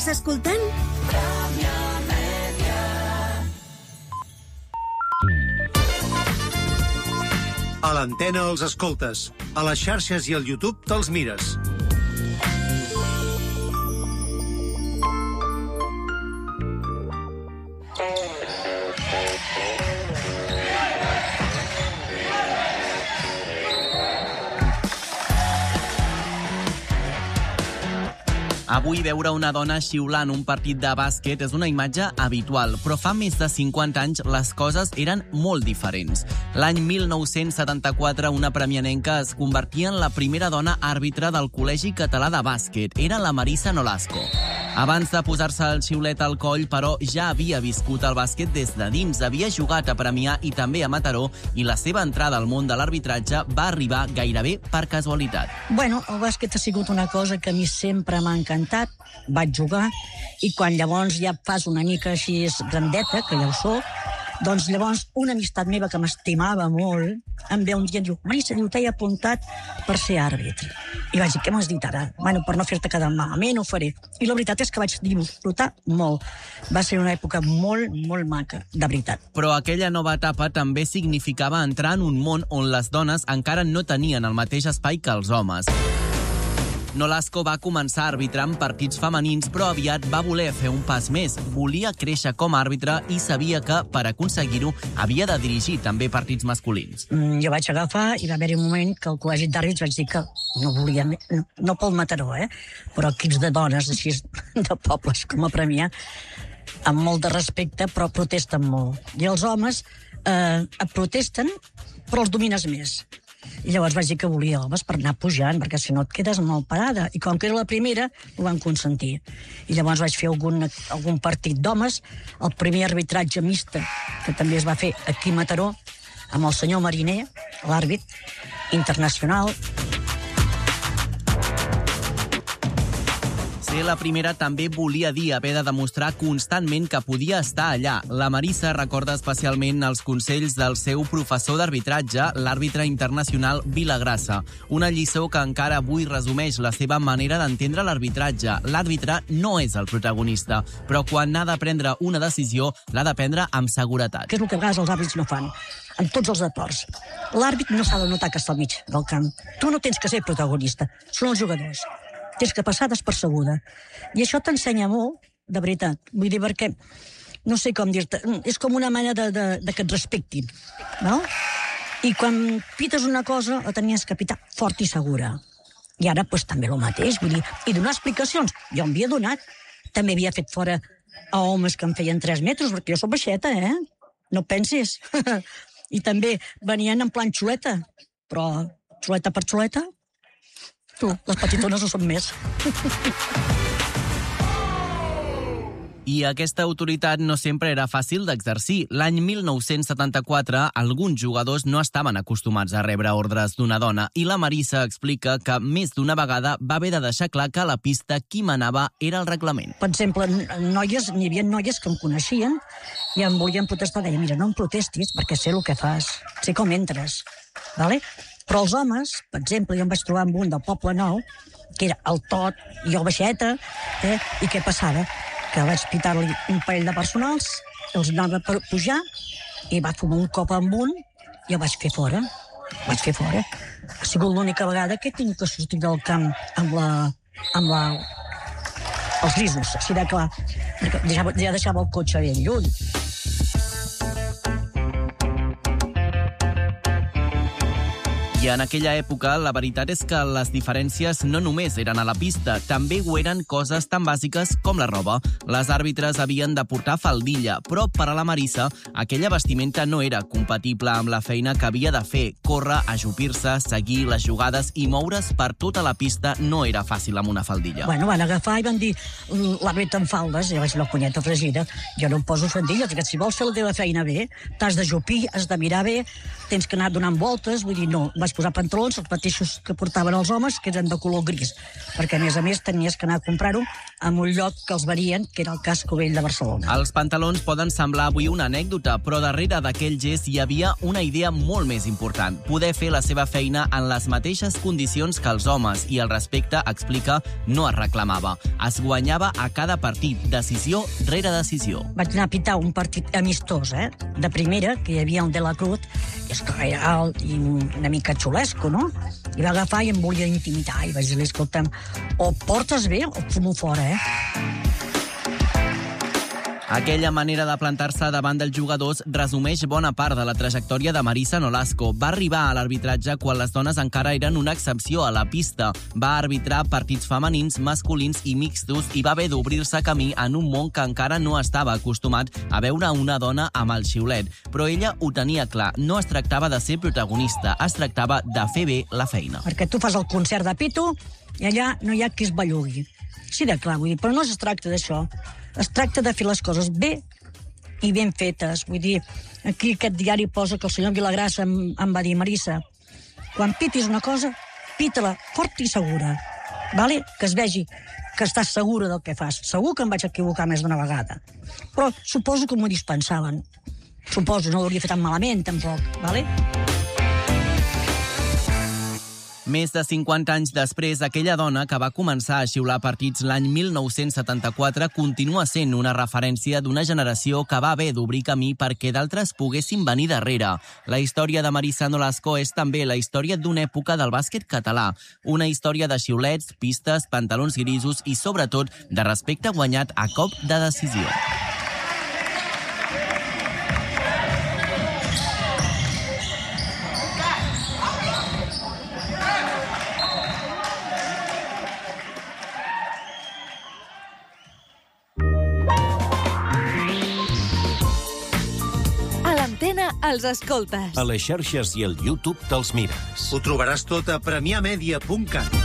Estàs escoltant? A l'antena els escoltes. A les xarxes i al YouTube te'ls mires. Avui veure una dona xiulant un partit de bàsquet és una imatge habitual, però fa més de 50 anys les coses eren molt diferents. L'any 1974, una premianenca es convertia en la primera dona àrbitre del Col·legi Català de Bàsquet. Era la Marisa Nolasco. Abans de posar-se el xiulet al coll, però, ja havia viscut el bàsquet des de dins. Havia jugat a Premià i també a Mataró, i la seva entrada al món de l'arbitratge va arribar gairebé per casualitat. Bueno, el bàsquet ha sigut una cosa que a mi sempre m'ha encantat. Vaig jugar, i quan llavors ja fas una mica així grandeta, que ja ho soc, doncs llavors una amistat meva que m'estimava molt em ve un dia i diu: Marisa, t'he apuntat per ser àrbitre. I vaig dir: què m'has dit ara? Bueno, per no fer-te quedar malament ho faré. I la veritat és que vaig disfrutar molt. Va ser una època molt, molt maca, de veritat. Però aquella nova etapa també significava entrar en un món on les dones encara no tenien el mateix espai que els homes. Nolasco va començar a arbitrar en partits femenins, però aviat va voler fer un pas més. Volia créixer com a àrbitre i sabia que, per aconseguir-ho, havia de dirigir també partits masculins. Jo vaig agafar i va haver-hi un moment que al col·legi d'àrbits vaig dir que no volia, no pel Mataró, però equips de dones així de pobles com a Premià, amb molt de respecte, però protesten molt. I els homes protesten, però els domines més. I llavors vaig dir que volia homes per anar pujant, perquè si no et quedes molt parada. I com que era la primera, ho van consentir. I llavors vaig fer algun partit d'homes, el primer arbitratge mixte, que també es va fer aquí a Mataró, amb el senyor Mariner, l'àrbit internacional. Ser la primera també volia dir haver de demostrar constantment que podia estar allà. La Marisa recorda especialment els consells del seu professor d'arbitratge, l'àrbitre internacional Vilagrassa. Una lliçó que encara avui resumeix la seva manera d'entendre l'arbitratge. L'àrbitre no és el protagonista, però quan n'ha de prendre una decisió, l'ha de prendre amb seguretat. Que és el que a vegades els àrbits no fan, en tots els deports. L'àrbit no s'ha de notar que està al mig del camp. Tu no tens que ser protagonista, són els jugadors. Tens que passar despercebuda. I això t'ensenya molt, de veritat. Vull dir, perquè, no sé com dir-te, és com una manera de que et respectin, no? I quan pites una cosa, la tenies que pitar fort i segura. I ara, doncs, també el mateix, vull dir, i donar explicacions. Jo em havia donat, també havia fet fora a homes que em feien 3 metres, perquè jo soc baixeta, No pensis. I també venien en plan xuleta, però xuleta per xuleta, tu, les petitones ho són més. I aquesta autoritat no sempre era fàcil d'exercir. L'any 1974, alguns jugadors no estaven acostumats a rebre ordres d'una dona, i la Marisa explica que més d'una vegada va haver de deixar clar que a la pista qui manava era el reglament. Per exemple, n'hi havia noies que em coneixien i em volien protestar. Deia: mira, no em protestis perquè sé el que fas, sé com entres, vale? Però els homes, per exemple, jo em vaig trobar amb un del Poble Nou, que era el tot, i jo baixeta, i què passava? Que vaig pitar-li un parell de personals, els anava per pujar, i va fumar un cop amb un, i el vaig fer fora. Ha sigut l'única vegada que he tingut que sortir del camp amb els grisos, així de clar. Ja deixava el cotxe ben lluny. I en aquella època, la veritat és que les diferències no només eren a la pista, també ho eren coses tan bàsiques com la roba. Les àrbitres havien de portar faldilla, però per a la Marisa, aquella vestimenta no era compatible amb la feina que havia de fer. Córrer, ajupir-se, seguir les jugades i moure's per tota la pista no era fàcil amb una faldilla. Bueno, van agafar i van dir: l'àrbit en faldes, i vaig dir: la punyeta fregida, jo no em poso faldilles, perquè si vols fer la teva feina bé, t'has d'ajupir, has de mirar bé, tens que anar donant voltes, vull dir, no, vaig posar pantalons, els mateixos que portaven els homes, que eren de color gris, perquè a més tenies que anar a comprar-ho en un lloc que els varien, que era el Casco Vell de Barcelona. Els pantalons poden semblar avui una anècdota, però darrere d'aquell gest hi havia una idea molt més important: poder fer la seva feina en les mateixes condicions que els homes, i el respecte, explica, no es reclamava. Es guanyava a cada partit, decisió rere decisió. Vaig anar a pitar un partit amistós, de primera, que hi havia el de la Cruz, i és que era alt i una mica xulesco, no? I va agafar i em volia intimitar, i vaig dir-li, escolta'm, o portes bé o et fumo fora, Aquella manera de plantar-se davant dels jugadors resumeix bona part de la trajectòria de Marisa Nolasco. Va arribar a l'arbitratge quan les dones encara eren una excepció a la pista. Va arbitrar partits femenins, masculins i mixtos i va haver d'obrir-se camí en un món que encara no estava acostumat a veure una dona amb el xiulet. Però ella ho tenia clar, no es tractava de ser protagonista, es tractava de fer bé la feina. Perquè tu fas el concert de pito i allà no hi ha qui es bellugui. Sí, de clar, vull dir, però no es tracta d'això. Es tracta de fer les coses bé i ben fetes. Vull dir, aquí aquest diari posa que el senyor Vilagrassa em va dir, Marisa, quan pitis una cosa, pita-la fort i segura, vale? Que es vegi que estàs segura del que fas. Segur que em vaig equivocar més d'una vegada, però suposo que m'ho dispensaven. Suposo, no ho hauria fet tan malament, tampoc, vale? Més de 50 anys després, aquella dona que va començar a xiular partits l'any 1974 continua sent una referència d'una generació que va haver d'obrir camí perquè d'altres poguessin venir darrere. La història de Marisa Nolasco és també la història d'una època del bàsquet català. Una història de xiulets, pistes, pantalons grisos i, sobretot, de respecte guanyat a cop de decisió. Els escoltes. A les xarxes i al YouTube te'ls mires. Ho trobaràs tot a premiamedia.cat.